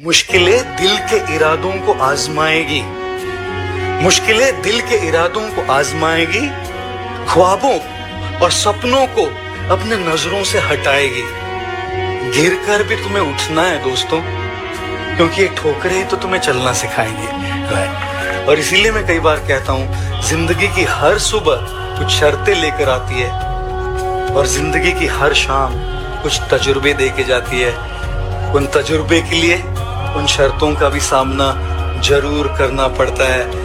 मुश्किलें दिल के इरादों को आजमाएगी, मुश्किलें दिल के इरादों को आजमाएगी, ख्वाबों और सपनों को अपने नजरों से हटाएगी। गिर कर भी तुम्हें उठना है दोस्तों, क्योंकि ये ठोकरें ही तो तुम्हें चलना सिखाएंगे। और इसीलिए मैं कई बार कहता हूँ, जिंदगी की हर सुबह कुछ शर्तें लेकर आती है और जिंदगी की हर शाम कुछ तजुर्बे दे के जाती है। उन तजुर्बे के लिए उन शर्तों का भी सामना जरूर करना पड़ता है।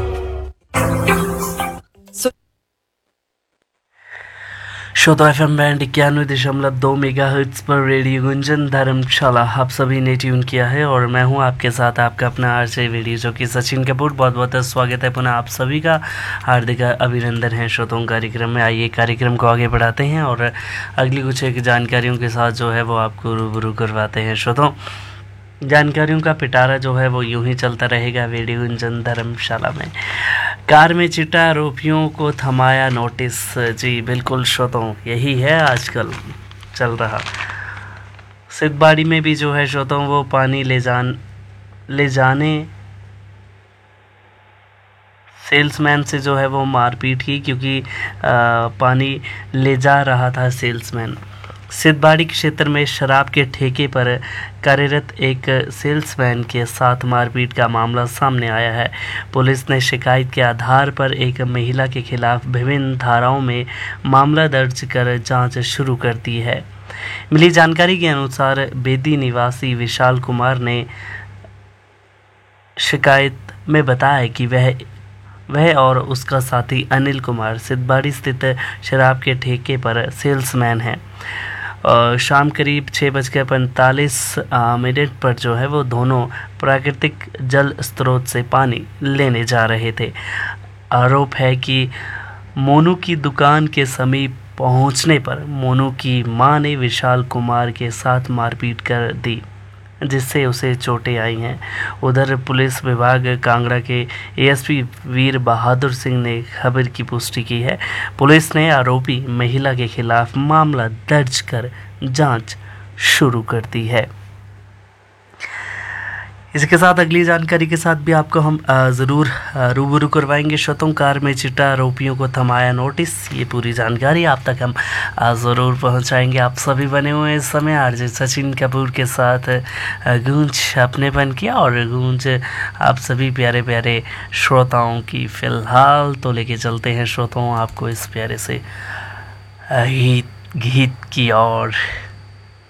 श्रोता FM बैंड 91.2 मेगाहर्ट्ज पर रेडियो गुंजन धर्मशाला आप सभी ने ट्यून किया है और मैं हूं आपके साथ आपका अपना आरजे वीडियो जो कि सचिन कपूर। बहुत बहुत स्वागत है पुनः आप सभी का, हार्दिक अभिनंदन है श्रोताओं कार्यक्रम में। आइए कार्यक्रम को आगे बढ़ाते हैं और अगली कुछ एक जानकारियों के साथ जो है वो आपको रूबरू करवाते हैं। श्रोताओं, जानकारियों का पिटारा जो है वो यूं ही चलता रहेगा रेडियो गुंजन धर्मशाला में। कार में चिट्टा आरोपियों को थमाया नोटिस। जी बिल्कुल श्रोताओं, यही है आजकल चल रहा। सिद्धबाड़ी में भी जो है श्रोताओं वो पानी ले जाने सेल्समैन से जो है वो मारपीट की, क्योंकि पानी ले जा रहा था सेल्समैन। सिद्धबाड़ी क्षेत्र में शराब के ठेके पर कार्यरत एक सेल्समैन के साथ मारपीट का मामला सामने आया है। पुलिस ने शिकायत के आधार पर एक महिला के खिलाफ विभिन्न धाराओं में मामला दर्ज कर जांच शुरू कर दी है। मिली जानकारी के अनुसार बेदी निवासी विशाल कुमार ने शिकायत में बताया कि वह और उसका साथी अनिल कुमार सिद्धबाड़ी स्थित शराब के ठेके पर सेल्समैन हैं। शाम करीब 6:45 पर जो है वो दोनों प्राकृतिक जल स्रोत से पानी लेने जा रहे थे। आरोप है कि मोनू की दुकान के समीप पहुंचने पर मोनू की मां ने विशाल कुमार के साथ मारपीट कर दी, जिससे उसे चोटें आई हैं। उधर पुलिस विभाग कांगड़ा के ASP वीर बहादुर सिंह ने खबर की पुष्टि की है। पुलिस ने आरोपी महिला के खिलाफ मामला दर्ज कर जांच शुरू कर दी है। इसके साथ अगली जानकारी के साथ भी आपको हम ज़रूर रूबरू करवाएंगे। श्रोताओं, कार में चिट्टा आरोपियों को थमाया नोटिस, ये पूरी जानकारी आप तक हम ज़रूर पहुंचाएंगे। आप सभी बने हुए इस समय आरजे सचिन कपूर के साथ गूंज अपनेपन किया और गूंज आप सभी प्यारे प्यारे श्रोताओं की फ़िलहाल तो लेके चलते हैं श्रोताओं आपको इस प्यारे से गीत की ओर।